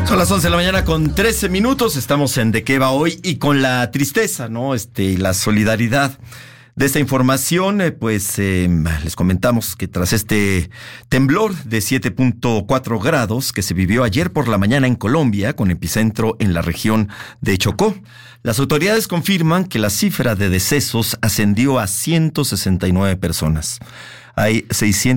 Son las 11 de la mañana con 13 minutos. Estamos en De Qué Va Hoy y con la tristeza, ¿no? Y la solidaridad de esta información, les comentamos que tras este temblor de 7.4 grados que se vivió ayer por la mañana en Colombia, con epicentro en la región de Chocó, las autoridades confirman que la cifra de decesos ascendió a 169 personas. Hay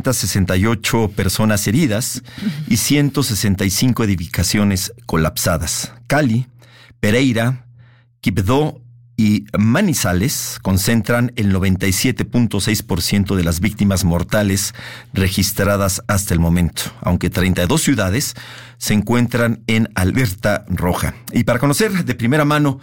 668 personas heridas y 165 edificaciones colapsadas. Cali, Pereira, Quibdó y Manizales concentran el 97.6% de las víctimas mortales registradas hasta el momento, aunque 32 ciudades se encuentran en alerta roja. Y para conocer de primera mano,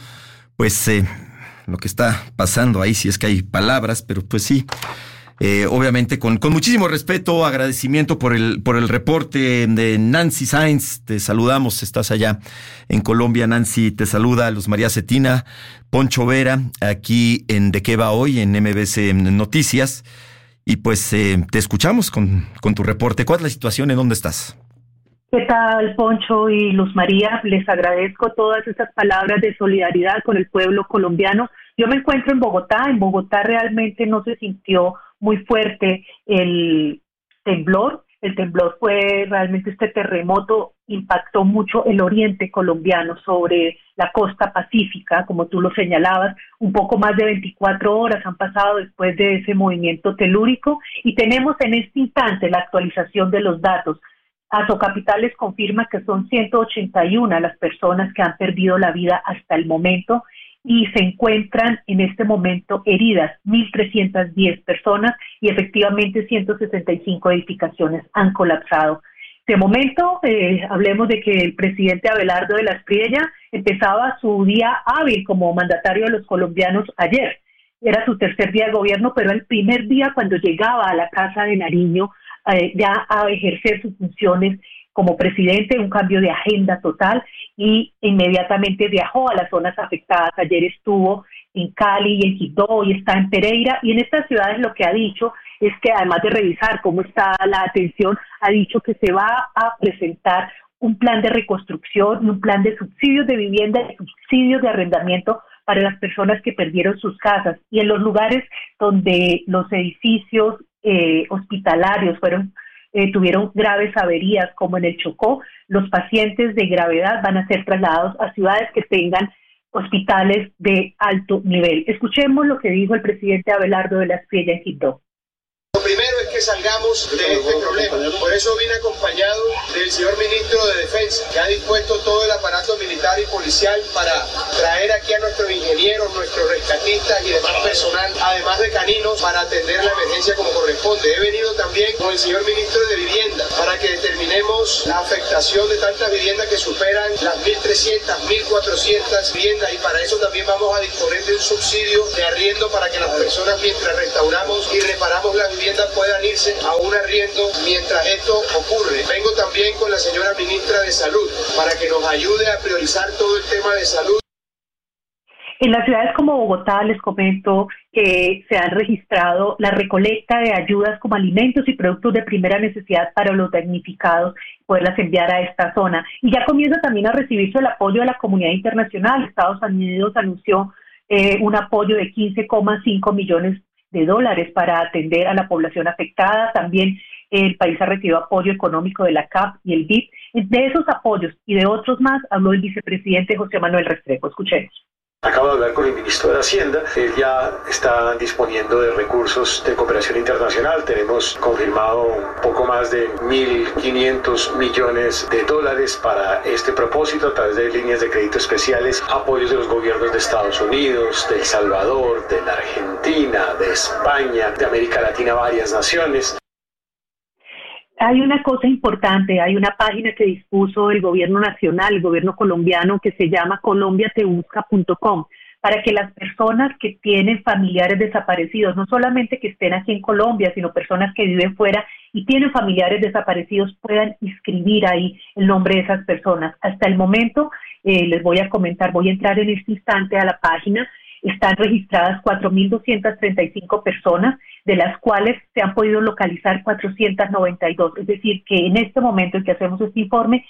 lo que está pasando ahí, si es que hay palabras, pero pues sí, obviamente con muchísimo respeto, agradecimiento por el reporte de Nancy Sáenz. Te saludamos, estás allá en Colombia. Nancy, te saluda Luz María Cetina, Poncho Vera, aquí en De Qué Va Hoy, en MBC Noticias. Y te escuchamos con tu reporte. ¿Cuál es la situación? ¿En dónde estás? ¿Qué tal, Poncho y Luz María? Les agradezco todas estas palabras de solidaridad con el pueblo colombiano. Yo me encuentro en Bogotá. En Bogotá realmente no se sintió muy fuerte el temblor. El temblor fue realmente, este terremoto impactó mucho el oriente colombiano sobre la costa pacífica, como tú lo señalabas. Un poco más de 24 horas han pasado después de ese movimiento telúrico y tenemos en este instante la actualización de los datos. Azocapital les confirma que son 181 las personas que han perdido la vida hasta el momento y se encuentran en este momento heridas 1.310 personas y efectivamente 165 edificaciones han colapsado. De momento, hablemos de que el presidente Abelardo de la Espriella empezaba su día hábil como mandatario de los colombianos ayer. Era su tercer día de gobierno, pero el primer día cuando llegaba a la Casa de Nariño ya a ejercer sus funciones como presidente, un cambio de agenda total, y inmediatamente viajó a las zonas afectadas. Ayer estuvo en Cali y en Quibdó y está en Pereira, y en estas ciudades lo que ha dicho es que además de revisar cómo está la atención, ha dicho que se va a presentar un plan de reconstrucción y un plan de subsidios de vivienda y subsidios de arrendamiento para las personas que perdieron sus casas. Y en los lugares donde los edificios hospitalarios tuvieron graves averías, como en el Chocó, los pacientes de gravedad van a ser trasladados a ciudades que tengan hospitales de alto nivel. Escuchemos lo que dijo el presidente Abelardo de la Espriella en Quibdó. Lo primero es que salgamos de este problema. Por eso vine acompañado del señor ministro de Defensa, que ha dispuesto todo el aparato militar y policial para traer aquí a nuestros ingenieros, nuestros rescatistas y demás personal, además de caninos, para atender la emergencia como corresponde. He venido también con el señor ministro de Vivienda para que determinemos la afectación de tantas viviendas que superan las 1.300, 1.400 viviendas, y para eso también vamos a disponer de un subsidio de arriendo para que las personas, mientras restauramos y reparamos las viviendas, puedan irse a un arriendo mientras esto ocurre. Vengo también con la señora ministra de Salud para que nos ayude a priorizar todo el tema de salud. En las ciudades como Bogotá les comento que se han registrado la recolecta de ayudas como alimentos y productos de primera necesidad para los damnificados, poderlas enviar a esta zona. Y ya comienza también a recibirse el apoyo de la comunidad internacional. Estados Unidos anunció un apoyo de 15,5 millones de dólares para atender a la población afectada. También el país ha recibido apoyo económico de la CAP y el BIP. De esos apoyos y de otros más habló el vicepresidente José Manuel Restrepo. Escuchemos. Acabo de hablar con el ministro de Hacienda. Él ya está disponiendo de recursos de cooperación internacional. Tenemos confirmado un poco más de 1.500 millones de dólares para este propósito a través de líneas de crédito especiales, apoyos de los gobiernos de Estados Unidos, de El Salvador, de la Argentina, de España, de América Latina, varias naciones. Hay una cosa importante, hay una página que dispuso el gobierno nacional, el gobierno colombiano, que se llama colombiatebusca.com, para que las personas que tienen familiares desaparecidos, no solamente que estén aquí en Colombia, sino personas que viven fuera y tienen familiares desaparecidos, puedan inscribir ahí el nombre de esas personas. Hasta el momento, les voy a comentar, voy a entrar en este instante a la página. Están registradas 4.235 personas, de las cuales se han podido localizar 492. Es decir, que en este momento en que hacemos este informe,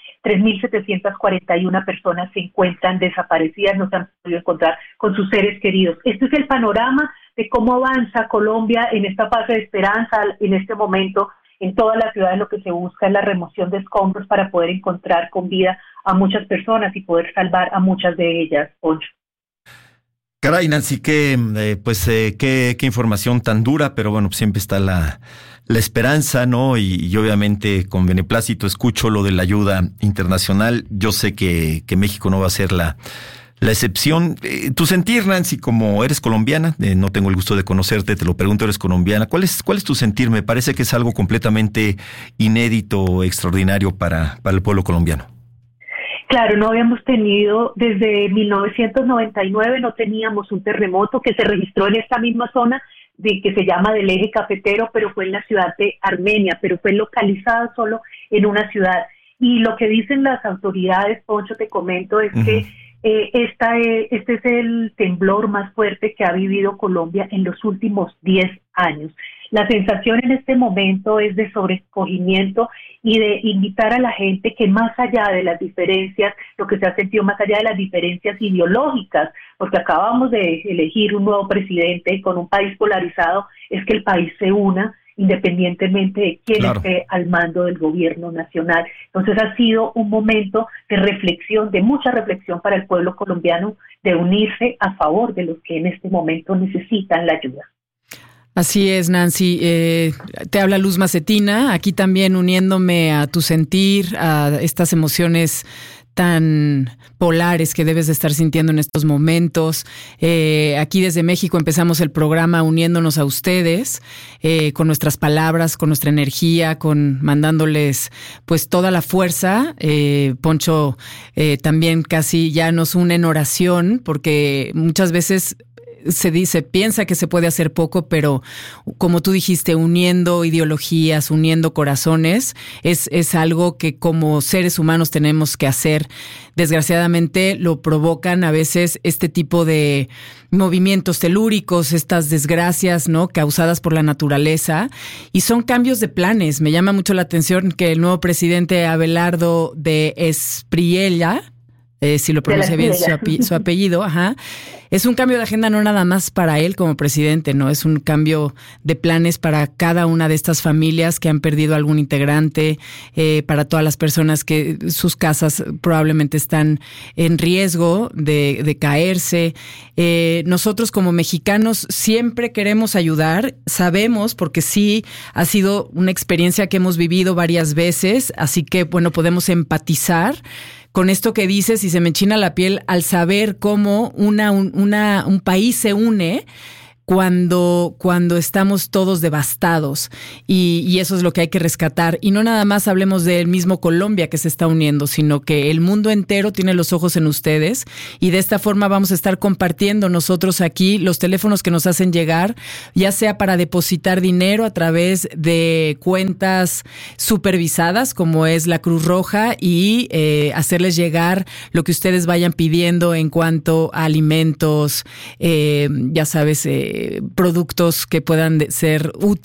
3.741 personas se encuentran desaparecidas, no se han podido encontrar con sus seres queridos. Este es el panorama de cómo avanza Colombia en esta fase de esperanza. En este momento, en todas las ciudades lo que se busca es la remoción de escombros para poder encontrar con vida a muchas personas y poder salvar a muchas de ellas, Poncho. Caray, Nancy, qué información tan dura, pero bueno, pues siempre está la esperanza, ¿no? Y obviamente con beneplácito escucho lo de la ayuda internacional. Yo sé que México no va a ser la excepción. Tu sentir, Nancy, como eres colombiana, no tengo el gusto de conocerte, te lo pregunto, eres colombiana. ¿Cuál es tu sentir? Me parece que es algo completamente inédito, extraordinario para el pueblo colombiano. Claro, no habíamos tenido, desde 1999 no teníamos un terremoto que se registró en esta misma zona que se llama del eje cafetero, pero fue en la ciudad de Armenia, pero fue localizada solo en una ciudad. Y lo que dicen las autoridades, Poncho, te comento, es que este es el temblor más fuerte que ha vivido Colombia en los últimos 10 años. La sensación en este momento es de sobrecogimiento y de invitar a la gente que más allá de las diferencias, lo que se ha sentido más allá de las diferencias ideológicas, porque acabamos de elegir un nuevo presidente con un país polarizado, es que el país se una independientemente de quién esté al mando del gobierno nacional. Entonces ha sido un momento de reflexión, de mucha reflexión para el pueblo colombiano, de unirse a favor de los que en este momento necesitan la ayuda. Así es, Nancy. Te habla Luz Macetina, aquí también uniéndome a tu sentir, a estas emociones tan polares que debes de estar sintiendo en estos momentos. Aquí desde México empezamos el programa uniéndonos a ustedes, con nuestras palabras, con nuestra energía, mandándoles pues toda la fuerza. Poncho también casi ya nos une en oración, porque muchas veces piensa que se puede hacer poco, pero como tú dijiste, uniendo ideologías, uniendo corazones, es algo que como seres humanos tenemos que hacer. Desgraciadamente lo provocan a veces este tipo de movimientos telúricos, estas desgracias, ¿no?, causadas por la naturaleza, y son cambios de planes. Me llama mucho la atención que el nuevo presidente Abelardo de Espriella, si lo pronuncia bien su apellido, es un cambio de agenda no nada más para él como presidente, no, es un cambio de planes para cada una de estas familias que han perdido algún integrante, para todas las personas que sus casas probablemente están en riesgo de caerse. Nosotros como mexicanos siempre queremos ayudar, sabemos, porque sí ha sido una experiencia que hemos vivido varias veces, así que bueno, podemos empatizar con esto que dices y se me enchina la piel al saber cómo un país se une cuando estamos todos devastados, y eso es lo que hay que rescatar. Y no nada más hablemos del mismo Colombia que se está uniendo, sino que el mundo entero tiene los ojos en ustedes, y de esta forma vamos a estar compartiendo nosotros aquí los teléfonos que nos hacen llegar, ya sea para depositar dinero a través de cuentas supervisadas como es la Cruz Roja, y hacerles llegar lo que ustedes vayan pidiendo en cuanto a alimentos, ya sabes, productos que puedan ser útiles